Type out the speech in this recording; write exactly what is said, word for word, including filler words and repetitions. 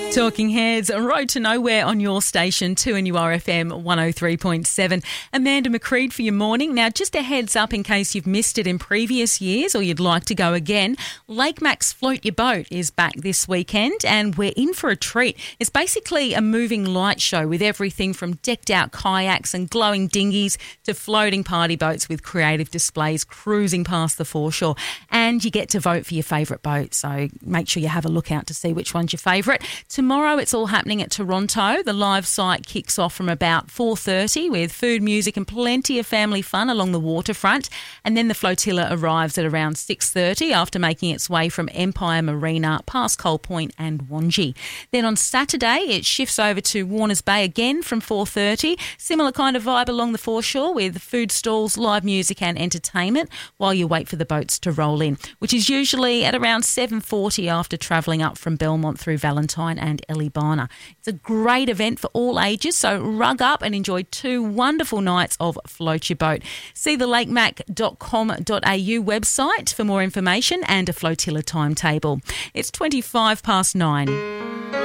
Talking Heads, Road to Nowhere on your station, two N U R F M one oh three point seven. Amanda McCreed for your morning. Now, just a heads up in case you've missed it in previous years or you'd like to go again, Lake Mac's Float Your Boat is back this weekend and we're in for a treat. It's basically a moving light show with everything from decked out kayaks and glowing dinghies to floating party boats with creative displays cruising past the foreshore. And you get to vote for your favourite boat, so make sure you have a look out to see which one's your favourite. Tomorrow it's all happening at Toronto. The live site kicks off from about four thirty with food, music and plenty of family fun along the waterfront. And then the flotilla arrives at around six thirty after making its way from Empire Marina past Coal Point and Wangi. Then on Saturday it shifts over to Warners Bay again from four thirty. Similar kind of vibe along the foreshore with food stalls, live music and entertainment while you wait for the boats to roll in, which is usually at around seven forty after travelling up from Belmont through Valentine and Elibana. It's a great event for all ages, so rug up and enjoy two wonderful nights of Float Your Boat. See the lake mac dot com dot a u website for more information and a flotilla timetable. It's twenty-five past nine.